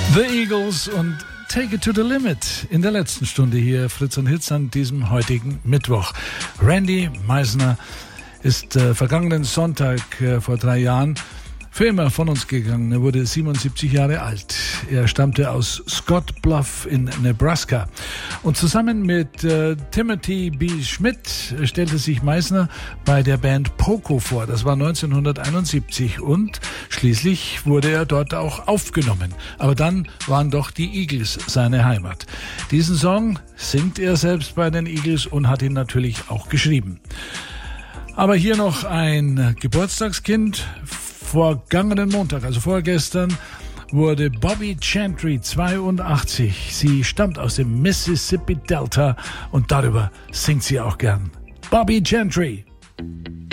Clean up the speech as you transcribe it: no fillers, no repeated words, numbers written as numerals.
The Eagles und Take It to the Limit in der letzten Stunde hier Fritz und Hits an diesem heutigen Mittwoch. Randy Meisner ist vergangenen Sonntag vor 3 Jahren für immer von uns gegangen. Er wurde 77 Jahre alt. Er stammte aus Scott Bluff in Nebraska. Und zusammen mit Timothy B. Schmidt stellte sich Meisner bei der Band Poco vor. Das war 1971 und schließlich wurde er dort auch aufgenommen. Aber dann waren doch die Eagles seine Heimat. Diesen Song singt er selbst bei den Eagles und hat ihn natürlich auch geschrieben. Aber hier noch ein Geburtstagskind. Vergangenen Montag, also vorgestern, wurde Bobby Chantry 82. Sie stammt aus dem Mississippi Delta und darüber singt sie auch gern. Bobby Chantry.